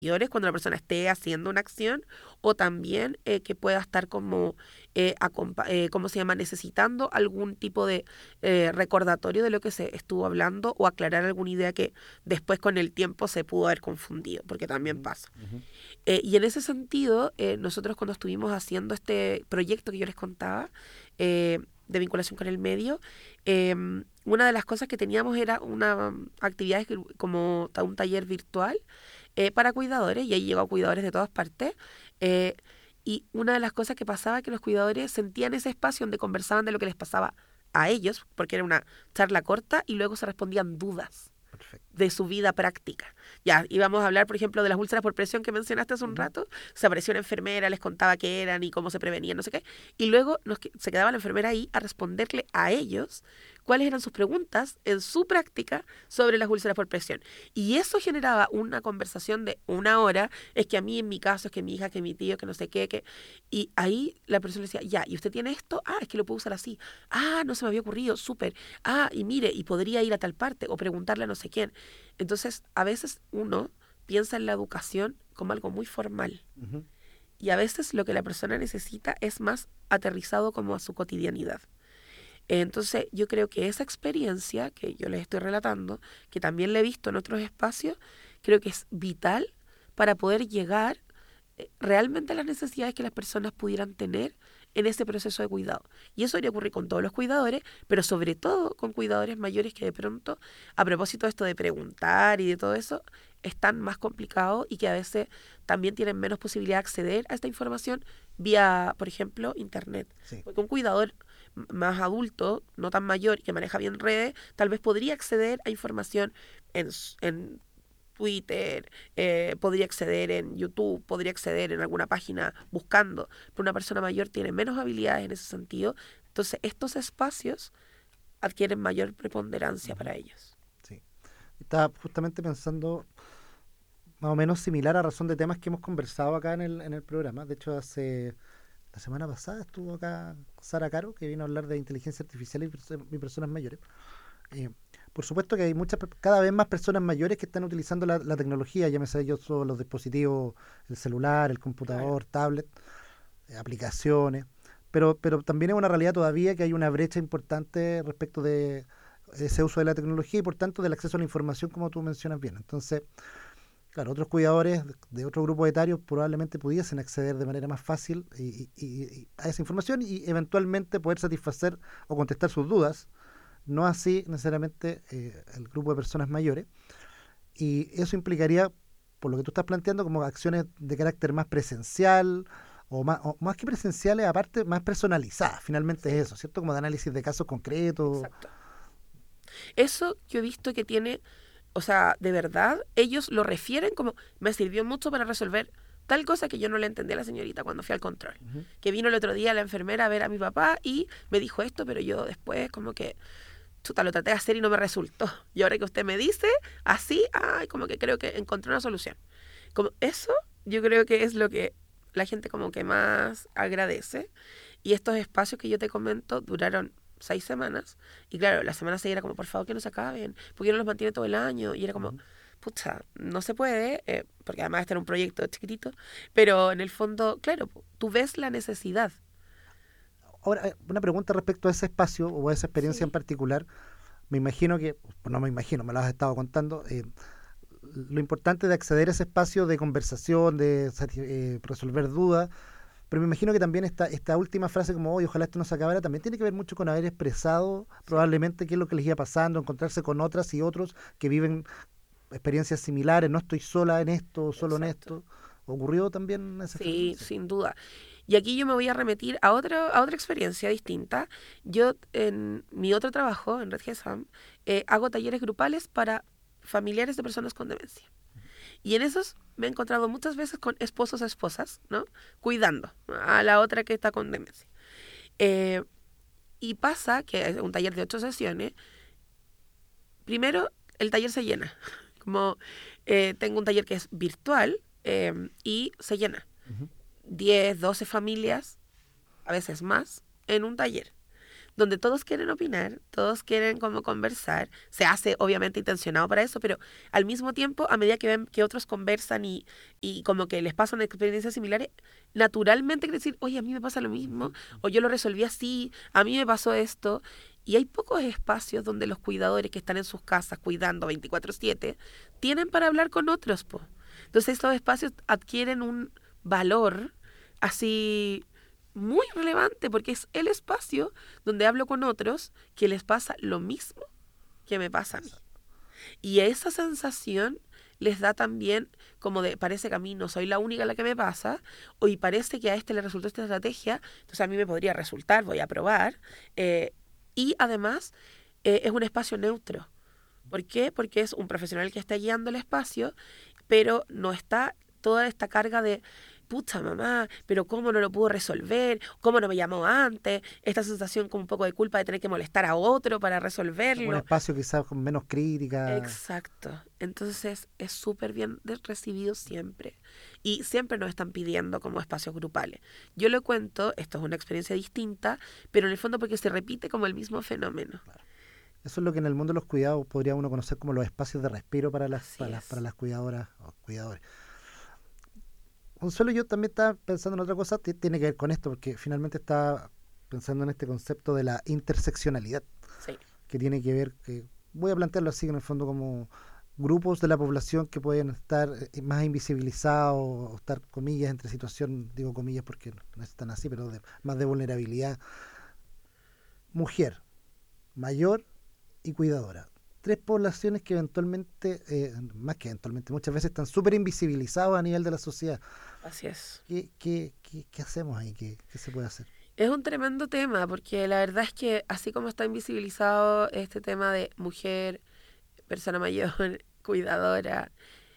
cuando la persona esté haciendo una acción, o también que pueda estar como, ¿cómo se llama?, necesitando algún tipo de recordatorio de lo que se estuvo hablando o aclarar alguna idea que después con el tiempo se pudo haber confundido, porque también Ujú, pasa. ujú. Y en ese sentido, nosotros cuando estuvimos haciendo este proyecto que yo les contaba, de vinculación con el medio, una de las cosas que teníamos era una actividad como un taller virtual para cuidadores, y ahí llegó a cuidadores de todas partes. eh, y una de las cosas que pasaba es que los cuidadores sentían ese espacio donde conversaban de lo que les pasaba a ellos, porque era una charla corta y luego se respondían dudas Perfecto. de su vida práctica. Ya, íbamos a hablar, por ejemplo, de las úlceras por presión que mencionaste hace un Ujú. rato. Se apareció una enfermera, les contaba qué eran y cómo se prevenían, no sé qué. Y luego se quedaba la enfermera ahí a responderle a ellos cuáles eran sus preguntas en su práctica sobre las úlceras por presión. Y eso generaba una conversación de una hora. Es que a mí, en mi caso, es que mi hija, que mi tío, que no sé qué, que... Y ahí la persona decía, ya, ¿y usted tiene esto? Ah, es que lo puedo usar así. Ah, no se me había ocurrido, súper. Ah, y mire, y podría ir a tal parte o preguntarle a no sé quién. Entonces, a veces uno piensa en la educación como algo muy formal, Ujú. y a veces lo que la persona necesita es más aterrizado como a su cotidianidad. Entonces, yo creo que esa experiencia que yo les estoy relatando, que también la he visto en otros espacios, creo que es vital para poder llegar realmente a las necesidades que las personas pudieran tener en ese proceso de cuidado. Y eso debería ocurrir con todos los cuidadores, pero sobre todo con cuidadores mayores que de pronto, a propósito de esto de preguntar y de todo eso, están más complicados y que a veces también tienen menos posibilidad de acceder a esta información vía, por ejemplo, internet. Sí. Porque un cuidador más adulto, no tan mayor, y que maneja bien redes, tal vez podría acceder a información en Twitter, podría acceder en YouTube, podría acceder en alguna página buscando, pero una persona mayor tiene menos habilidades en ese sentido, entonces estos espacios adquieren mayor preponderancia Ujú. para ellos. Sí. Estaba justamente pensando más o menos similar a razón de temas que hemos conversado acá en el programa. De hecho, hace la semana pasada estuvo acá Sara Caro, que vino a hablar de inteligencia artificial y personas mayores. Eh, por supuesto que hay cada vez más personas mayores que están utilizando la tecnología, llámese yo todos los dispositivos, el celular, el Claro. computador, tablet, aplicaciones, pero también es una realidad todavía que hay una brecha importante respecto de ese uso de la tecnología y por tanto del acceso a la información como tú mencionas bien. Entonces, claro, otros cuidadores de otro grupo etario probablemente pudiesen acceder de manera más fácil a esa información y eventualmente poder satisfacer o contestar sus dudas, no así necesariamente el grupo de personas mayores. Y eso implicaría, por lo que tú estás planteando, como acciones de carácter más presencial o más que presenciales, aparte, más personalizadas. Finalmente Sí, es eso, ¿cierto? Como de análisis de casos concretos. exacto. Eso yo he visto que tiene, o sea, de verdad, ellos lo refieren como, me sirvió mucho para resolver tal cosa que yo no le entendí a la señorita cuando fui al control. Ujú. Que vino el otro día la enfermera a ver a mi papá y me dijo esto, pero yo después como que chuta, lo traté de hacer y no me resultó. Y ahora que usted me dice así, ay, como que creo que encontré una solución. Como eso, yo creo que es lo que la gente como que más agradece. Y estos espacios que yo te comento duraron 6 semanas. Y claro, la semana 6 era como, por favor, que no se acaben, porque no los mantiene todo el año. Y era como, Ujú. pucha, no se puede, porque además este era un proyecto chiquitito. Pero en el fondo, claro, tú ves la necesidad. Ahora, una pregunta respecto a ese espacio o a esa experiencia en Sí. particular. Me imagino que, pues no me imagino, me lo has estado contando, lo importante de acceder a ese espacio de conversación, de resolver dudas, pero me imagino que también esta última frase como, oye, ojalá esto no se acabara, también tiene que ver mucho con haber expresado Sí, probablemente qué es lo que les iba pasando, encontrarse con otras y otros que viven experiencias similares, no estoy sola en esto, solo en exacto. esto. ¿Ocurrió también ese fenómeno? Sí, Sí. sin duda. Y aquí yo me voy a remitir a otra experiencia distinta. Yo en mi otro trabajo, en Red GESAM, hago talleres grupales para familiares de personas con demencia. Y en esos me he encontrado muchas veces con esposos a esposas, ¿no? Cuidando a la otra que está con demencia. Eh, y pasa que es un taller de 8 sesiones. Primero, el taller se llena. Como tengo un taller que es virtual y se llena. Ujú. 10, 12 familias, a veces más, en un taller. donde todos quieren opinar, todos quieren como conversar, se hace obviamente intencionado para eso, pero al mismo tiempo, a medida que ven que otros conversan y como que les pasan experiencias similares, naturalmente quiere decir, oye, a mí me pasa lo mismo, o yo lo resolví así, a mí me pasó esto, y hay pocos espacios donde los cuidadores que están en sus casas cuidando 24/7 tienen para hablar con otros, po. Entonces estos espacios adquieren un valor así muy relevante porque es el espacio donde hablo con otros que les pasa lo mismo que me pasa a mí. Y esa sensación les da también como de, parece que a mí no soy la única a la que me pasa, o y parece que a este le resultó esta estrategia, entonces a mí me podría resultar, voy a probar. Y además es un espacio neutro. ¿Por qué? Porque es un profesional que está guiando el espacio, pero no está toda esta carga de, pucha mamá, pero ¿cómo no lo pudo resolver? ¿Cómo no me llamó antes? Esta sensación como un poco de culpa de tener que molestar a otro para Un resolverlo. espacio quizás con menos crítica. Exacto. Entonces es súper bien recibido siempre. Y siempre nos están pidiendo como espacios grupales. Yo lo cuento, esto es una experiencia distinta, pero en el fondo porque se repite como el mismo fenómeno. Eso es lo que en el mundo de los cuidados podría uno conocer como los espacios de respiro para Así para es. las cuidadoras o cuidadores. Consuelo, yo también estaba pensando en otra cosa, tiene que ver con esto, porque finalmente estaba pensando en este concepto de la interseccionalidad, Sí. que tiene que ver, que voy a plantearlo así en el fondo como grupos de la población que pueden estar más invisibilizados o estar, comillas, entre situación, digo comillas porque no es tan así, pero más de vulnerabilidad. Mujer, mayor y cuidadora. Tres poblaciones que eventualmente, más que eventualmente, muchas veces están súper invisibilizados a nivel de la sociedad. Así es. ¿Qué hacemos ahí? ¿Qué se puede hacer? Es un tremendo tema porque la verdad es que así como está invisibilizado este tema de mujer, persona mayor, cuidadora,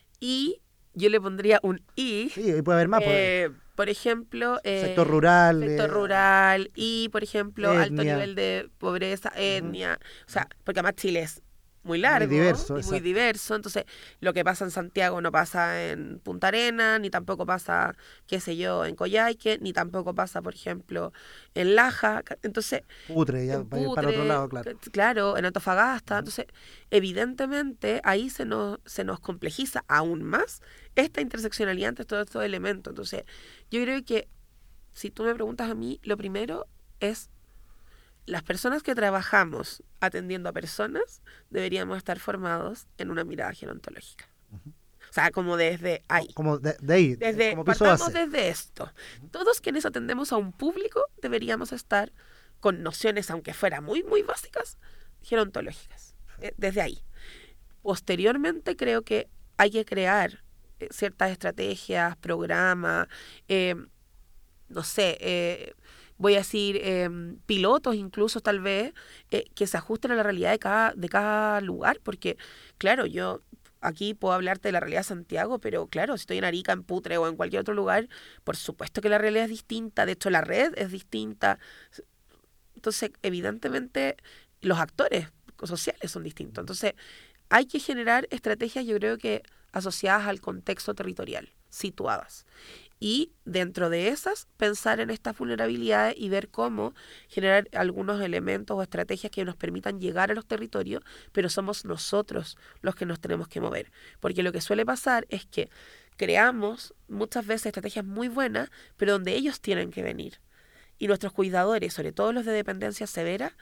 y yo le pondría un y, Sí, y puede haber más, pues, por ejemplo, sector rural, sector rural y, por ejemplo, alto etnia, nivel de pobreza, ujú, etnia, o sea, porque además Chile es muy muy largo diverso, y muy exacto. diverso, entonces lo que pasa en Santiago no pasa en Punta Arenas, ni tampoco pasa, qué sé yo, en Coyhaique, ni tampoco pasa, por ejemplo, en Laja, entonces Putre, ya en va a ir para otro Putre, lado, claro. claro, en Antofagasta. Ujú. Entonces, evidentemente, ahí se nos complejiza aún más esta interseccionalidad entre todos estos elementos. Entonces, yo creo que si tú me preguntas a mí, lo primero es las personas que trabajamos atendiendo a personas deberíamos estar formados en una mirada gerontológica. Ujú. O sea, como desde ahí. Como de ahí, Desde, como piso partamos base. desde esto. Ujú. Todos quienes atendemos a un público deberíamos estar con nociones, aunque fuera muy, muy básicas, gerontológicas. Desde ahí. Posteriormente creo que hay que crear ciertas estrategias, programas, eh, no sé, voy a decir, pilotos incluso tal vez, que se ajusten a la realidad de cada lugar, porque claro, yo aquí puedo hablarte de la realidad de Santiago, pero claro, si estoy en Arica, en Putre o en cualquier otro lugar, por supuesto que la realidad es distinta, de hecho la red es distinta, entonces evidentemente los actores sociales son distintos, entonces hay que generar estrategias, yo creo que asociadas al contexto territorial, situadas. Y dentro de esas, pensar en estas vulnerabilidades y ver cómo generar algunos elementos o estrategias que nos permitan llegar a los territorios, pero somos nosotros los que nos tenemos que mover. Porque lo que suele pasar es que creamos muchas veces estrategias muy buenas, pero donde ellos tienen que venir. Y nuestros cuidadores, sobre todo los de dependencia severa,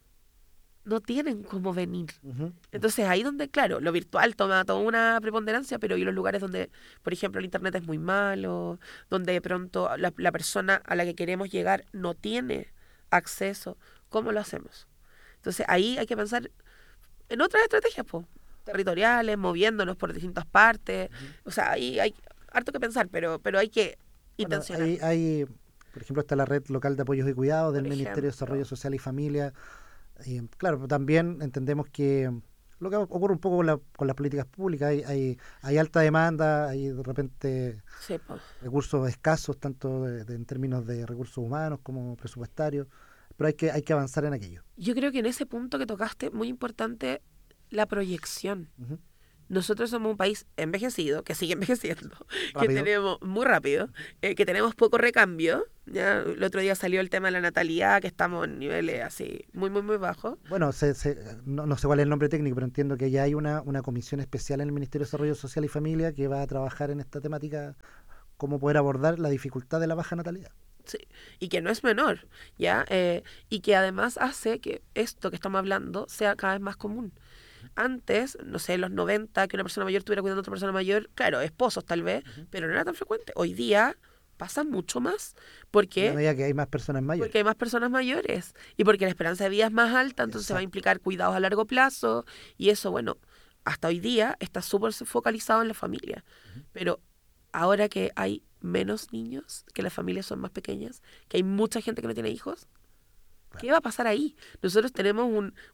no tienen cómo venir. Ujú. Entonces ahí donde, claro, lo virtual toma toda una preponderancia, pero hay los lugares donde, por ejemplo, el internet es muy malo, donde de pronto la persona a la que queremos llegar no tiene acceso, ¿cómo lo hacemos? Entonces ahí hay que pensar en otras estrategias, pues, territoriales, moviéndonos por distintas partes. Ujú. O sea, ahí hay harto que pensar, pero hay que Bueno, intencionarlo, por ejemplo, está la red local de apoyos y cuidados del por Ministerio de Desarrollo ejemplo. Social y Familia. Y, claro, pero también entendemos que lo que ocurre un poco con las políticas públicas, hay alta demanda, hay de repente Sí, po. recursos escasos, tanto en términos de recursos humanos como presupuestarios, pero hay que avanzar en aquello. Yo creo que en ese punto que tocaste, muy importante la proyección. Ujú. nosotros somos un país envejecido, que sigue envejeciendo, que Rápido. tenemos muy rápido, que tenemos poco recambio. ¿Ya? El otro día salió el tema de la natalidad, que estamos en niveles así muy, muy, muy bajos. Bueno, no sé cuál es el nombre técnico, pero entiendo que ya hay una comisión especial en el Ministerio de Desarrollo Social y Familia que va a trabajar en esta temática, cómo poder abordar la dificultad de la baja natalidad. Sí, y que no es menor, ¿ya? Y que además hace que esto que estamos hablando sea cada vez más común. Antes, no sé, en los 90 que una persona mayor estuviera cuidando a otra persona mayor, claro, esposos tal vez, Ujú. pero no era tan frecuente. Hoy día pasa mucho más. ¿Por En la qué? medida que hay más personas mayores. Porque hay más personas mayores y porque la esperanza de vida es más alta, entonces va a Exacto. implicar cuidados a largo plazo y eso, bueno, hasta hoy día está súper focalizado en la familia. Ujú. Pero ahora que hay menos niños, que las familias son más pequeñas, que hay mucha gente que no tiene hijos, Claro. ¿qué va a pasar ahí? Nosotros tenemos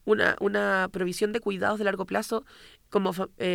una provisión de cuidados de largo plazo como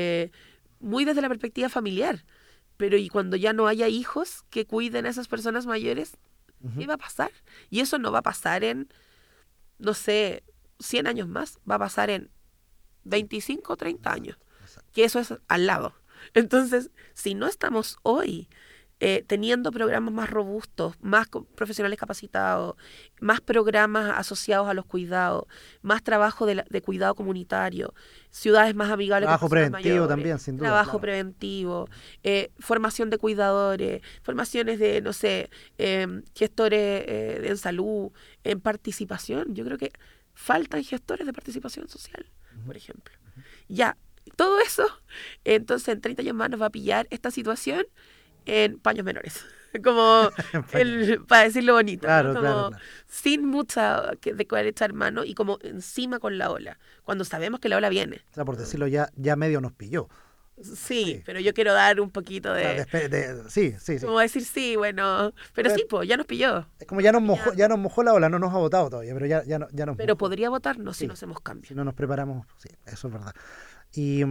muy desde la perspectiva familiar. Pero y cuando ya no haya hijos que cuiden a esas personas mayores, ¿qué Ujú. va a pasar? Y eso no va a pasar en, no sé, 100 años más, va a pasar en 25 o 30 años, Exacto, exacto. que eso es al lado. Entonces, si no estamos hoy teniendo programas más robustos, más profesionales capacitados, más programas asociados a los cuidados, más trabajo de cuidado comunitario, ciudades más amigables con Trabajo personas preventivo mayores, también, sin duda, trabajo claro. preventivo, formación de cuidadores, formaciones de, no sé, gestores en salud, en participación. Yo creo que faltan gestores de participación social, Ujú. por ejemplo. Ya, todo eso, entonces en 30 años más nos va a pillar esta situación en paños menores. Como para decirlo bonito, ¿no? Claro, claro, Como claro. sin mucha de cuál echar mano y como encima con la ola, cuando sabemos que la ola viene. O sea, por decirlo ya medio nos pilló. Sí, Sí. pero yo quiero dar un poquito O sea, de, sí, sí, sí. como decir sí, bueno, pero Pero sí, pues ya nos pilló, es como nos está ya pillando. nos mojó la ola, no nos ha botado todavía, pero ya nos Pero mojó. podría votarnos si no Sí, hacemos cambios. si no nos preparamos, sí, eso es verdad. Y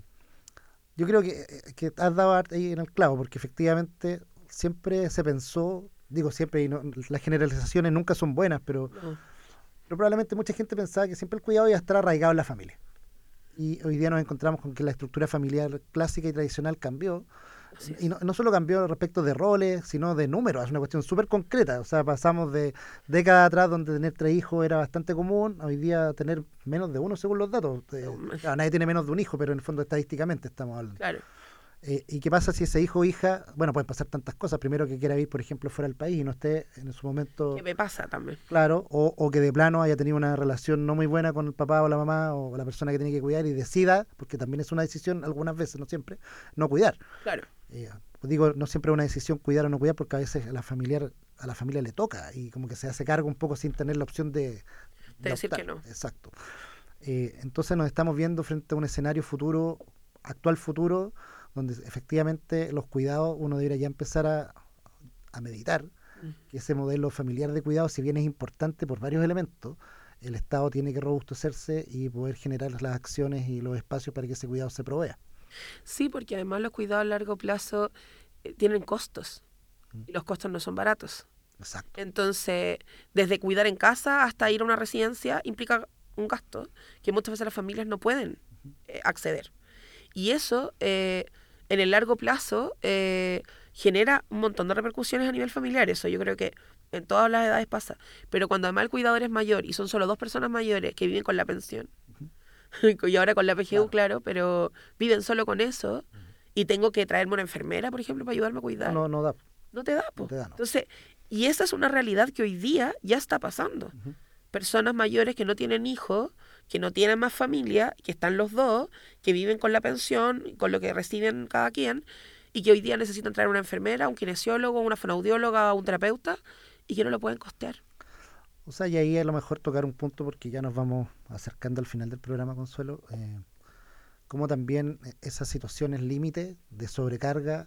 yo creo que has dado ahí en el clavo, porque efectivamente siempre se pensó, digo siempre, y las generalizaciones nunca son buenas, No, pero probablemente mucha gente pensaba que siempre el cuidado iba a estar arraigado en la familia. Y hoy día nos encontramos con que la estructura familiar clásica y tradicional cambió. así Y es. no solo cambió respecto de roles, sino de números. Es una cuestión súper concreta. O sea, pasamos de décadas atrás donde tener 3 hijos era bastante común, a hoy día tener menos de uno según los datos. Claro, nadie tiene menos de un hijo, pero en el fondo estadísticamente estamos hablando. Claro, ¿Y qué pasa si ese hijo o hija, bueno, pueden pasar tantas cosas, primero que quiera vivir, por ejemplo, fuera del país y no esté en su que momento me pasa también. claro, o que de plano haya tenido una relación no muy buena con el papá o la mamá o la persona que tiene que cuidar y decida, porque también es una decisión algunas veces, no siempre, no cuidar. Claro, Pues digo, no siempre es una decisión cuidar o no cuidar, porque a veces a la familia le toca y como que se hace cargo un poco sin tener la opción de de decir optar. que no. Exacto. Entonces nos estamos viendo frente a un escenario futuro, actual futuro, donde efectivamente los cuidados uno debería ya empezar a meditar Mm. que ese modelo familiar de cuidado, si bien es importante por varios elementos, el Estado tiene que robustecerse y poder generar las acciones y los espacios para que ese cuidado se provea. Sí, porque además los cuidados a largo plazo tienen costos Mm. y los costos no son baratos. Exacto. Entonces, desde cuidar en casa hasta ir a una residencia implica un gasto que muchas veces las familias no pueden acceder. Y eso, en el largo plazo, genera un montón de repercusiones a nivel familiar. Eso yo creo que en todas las edades pasa. Pero cuando además el cuidador es mayor y son solo dos personas mayores que viven con la pensión, Ujú. y ahora con la PGU, Claro. claro, pero viven solo con eso, Ujú. y tengo que traerme una enfermera, por ejemplo, para ayudarme a No, cuidar, no da, no te da, no po. te da, no. Entonces, y esa es una realidad que hoy día ya está pasando. Ujú. Personas mayores que no tienen hijos, que no tienen más familia, que están los dos, que viven con la pensión, con lo que reciben cada quien, y que hoy día necesitan traer una enfermera, un kinesiólogo, una fonoaudióloga, un terapeuta, y que no lo pueden costear. O sea, y ahí a lo mejor tocar un punto porque ya nos vamos acercando al final del programa, Consuelo, como también esas situaciones límite de sobrecarga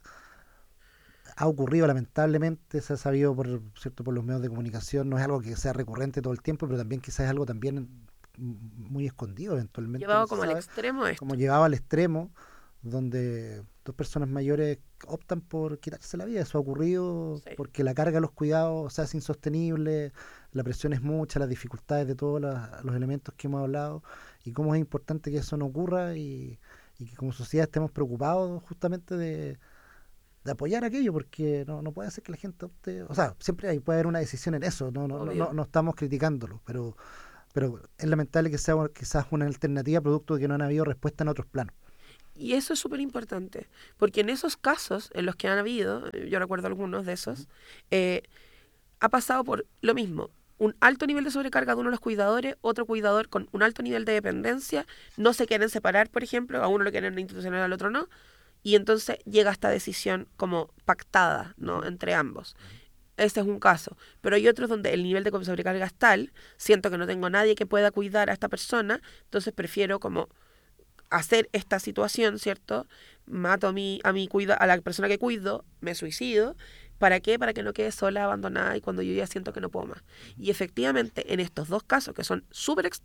ha ocurrido lamentablemente, se ha sabido cierto, por los medios de comunicación, no es algo que sea recurrente todo el tiempo, pero también quizás es algo también muy escondido eventualmente, no Llevado se como al sabe, extremo como esto. llegaba al extremo, donde dos personas mayores optan por quitarse la vida. Eso ha ocurrido Sí. porque la carga de los cuidados se hace insostenible, la presión es mucha, las dificultades de todos los elementos que hemos hablado, y cómo es importante que eso no ocurra y y que como sociedad estemos preocupados justamente de apoyar aquello, porque no puede ser que la gente opte, o sea, siempre puede haber una decisión en eso, Obvio. no estamos criticándolo, pero es lamentable que sea quizás una alternativa producto de que no han habido respuesta en otros planos. Y eso es súper importante, porque en esos casos en los que han habido, yo recuerdo algunos de Ujú. esos, eh, ha pasado por lo mismo. Un alto nivel de sobrecarga de uno de los cuidadores, otro cuidador con un alto nivel de dependencia, no se quieren separar, por ejemplo, a uno lo quieren institucional, al otro no, y entonces llega esta decisión como pactada, ¿no? Ujú. Entre ambos. Ujú. Este es un caso. Pero hay otros donde el nivel de sobrecarga es tal, siento que no tengo nadie que pueda cuidar a esta persona, entonces prefiero como hacer esta situación, ¿cierto? Mato a la persona que cuido, me suicido. ¿Para qué? Para que no quede sola, abandonada y cuando yo ya siento que no puedo más. Ujú. Y efectivamente, en estos dos casos que son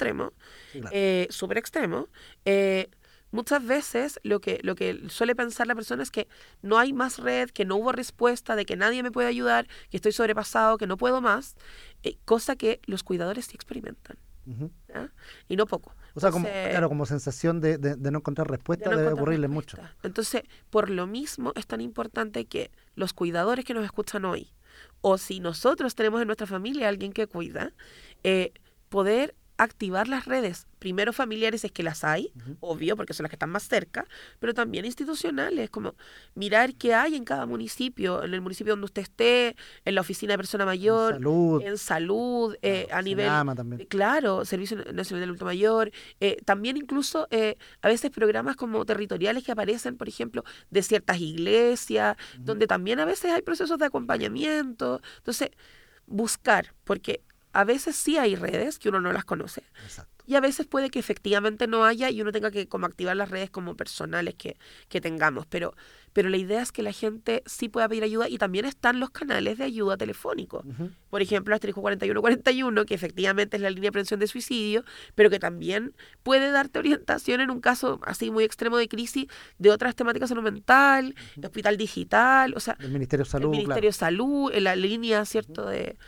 Sí, claro. súper extremos, eh, muchas veces lo que suele pensar la persona es que no hay más red, que no hubo respuesta, de que nadie me puede ayudar, que estoy sobrepasado, que no puedo más, cosa que los cuidadores sí experimentan, Ujú. ¿ya? Y no poco. O sea, como, Entonces, claro, como sensación de no encontrar de respuesta no debe encontrar ocurrirle mucho. respuesta. Entonces, por lo mismo es tan importante que los cuidadores que nos escuchan hoy, o si nosotros tenemos en nuestra familia alguien que cuida, eh, poder activar las redes, primero familiares si es que las hay, Ujú. obvio, porque son las que están más cerca, pero también institucionales, como mirar qué hay en cada municipio, en el municipio donde usted esté, en la oficina de persona En mayor, salud, en salud, claro, a nivel, Senama también. claro, Servicio Nacional del Adulto Mayor, también incluso a veces programas como territoriales que aparecen, por ejemplo, de ciertas iglesias, Ujú. donde también a veces hay procesos de acompañamiento. Entonces, buscar, porque a veces sí hay redes que uno no las conoce. Exacto. Y a veces puede que efectivamente no haya y uno tenga que como activar las redes como personales que tengamos. Pero la idea es que la gente sí pueda pedir ayuda y también están los canales de ayuda telefónicos. Ujú. Por ejemplo, asterisco 4141, que efectivamente es la línea de prevención de suicidio, pero que también puede darte orientación en un caso así muy extremo de crisis de otras temáticas de salud mental, Ujú. hospital digital, o sea, Del Ministerio de el Salud, claro. Ministerio de Salud, en la línea, Ujú. ¿cierto?,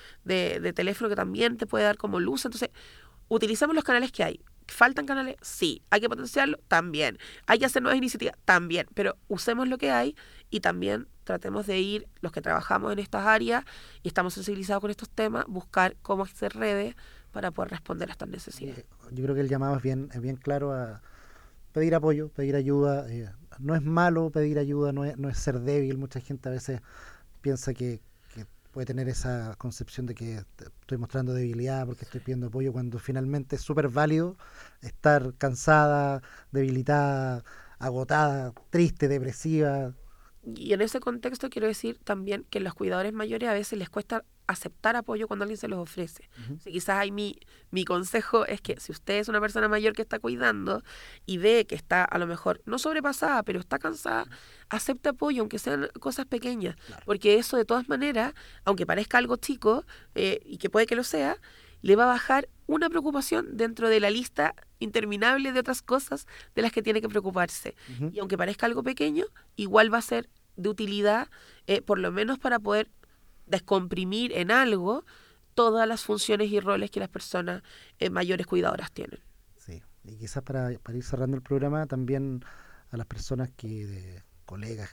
de teléfono que también te puede dar como luz. Entonces, utilizamos los canales que hay. ¿Faltan canales? Sí. ¿Hay que potenciarlo? También. ¿Hay que hacer nuevas iniciativas? También. Pero usemos lo que hay y también tratemos de ir, los que trabajamos en estas áreas y estamos sensibilizados con estos temas, buscar cómo hacer redes para poder responder a estas Sí, necesidades. yo creo que el llamado es bien claro a pedir apoyo, pedir ayuda. No es malo pedir ayuda, no es ser débil. Mucha gente a veces piensa que puede tener esa concepción de que estoy mostrando debilidad porque estoy pidiendo apoyo, cuando finalmente es súper válido estar cansada, debilitada, agotada, triste, depresiva. Y en ese contexto quiero decir también que a los cuidadores mayores a veces les cuesta aceptar apoyo cuando alguien se los ofrece. Ujú. O sea, quizás ahí mi consejo es que si usted es una persona mayor que está cuidando y ve que está a lo mejor no sobrepasada, pero está cansada, acepte apoyo, aunque sean cosas pequeñas, Claro. porque eso de todas maneras, aunque parezca algo chico y que puede que lo sea, le va a bajar una preocupación dentro de la lista interminable de otras cosas de las que tiene que preocuparse. Ujú. Y aunque parezca algo pequeño, igual va a ser de utilidad, por lo menos para poder descomprimir en algo todas las funciones y roles que las personas mayores cuidadoras tienen. Sí, y quizás para ir cerrando el programa, también a las personas colegas,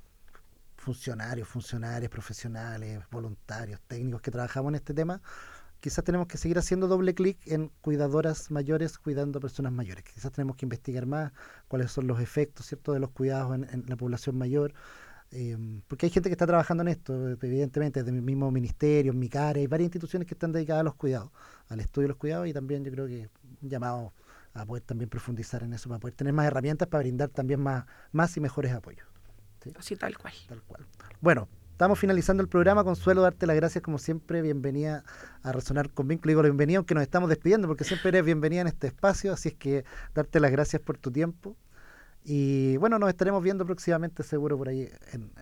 funcionarios, funcionarias, profesionales, voluntarios, técnicos que trabajamos en este tema, quizás tenemos que seguir haciendo doble clic en cuidadoras mayores cuidando a personas mayores. Quizás tenemos que investigar más cuáles son los efectos, ¿cierto?, de los cuidados en la población mayor. Porque hay gente que está trabajando en esto, evidentemente, desde mi mismo ministerio, en Micare, hay varias instituciones que están dedicadas a los cuidados, al estudio de los cuidados, y también yo creo que un llamado a poder también profundizar en eso, para poder tener más herramientas para brindar también más y mejores apoyos. ¿Sí? Así tal cual. Tal cual. Bueno, estamos finalizando el programa. Consuelo, darte las gracias como siempre. Bienvenida a Resonar con Vínculo. Digo la bienvenida, aunque nos estamos despidiendo, porque siempre eres bienvenida en este espacio. Así es que darte las gracias por tu tiempo. Y bueno, nos estaremos viendo próximamente, seguro, por ahí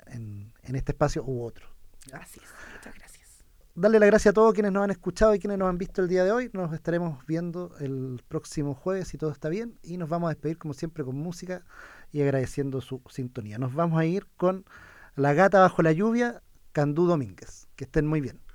en este espacio u otro. ¿Ya? Así es. Muchas gracias. Darle las gracias a todos quienes nos han escuchado y quienes nos han visto el día de hoy. Nos estaremos viendo el próximo jueves si todo está bien. Y nos vamos a despedir, como siempre, con música y agradeciendo su sintonía. Nos vamos a ir con La Gata Bajo la Lluvia, Candú Domínguez. Que estén muy bien.